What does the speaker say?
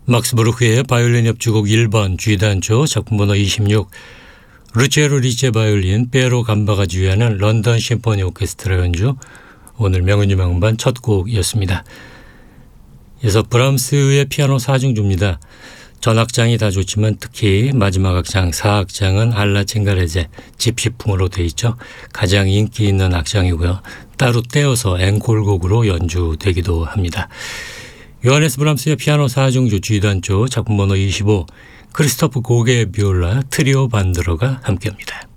막스 브루크의 바이올린 협주곡 1번 G단조 작품번호 26 루치에로 리체 바이올린 페로 감바가 지휘하는 런던 심포니 오케스트라 연주 오늘 명은유명 음반 첫 곡이었습니다. 이어서 브람스의 피아노 4중주입니다. 전 악장이 다 좋지만 특히 마지막 악장 4악장은 알라 칭가레제 집시풍으로 되어 있죠. 가장 인기 있는 악장이고요. 따로 떼어서 앵콜곡으로 연주되기도 합니다. 요하네스 브람스의 피아노 4중주 G단조 작품번호 25 크리스토프 고게 비올라 트리오 반드러가 함께합니다.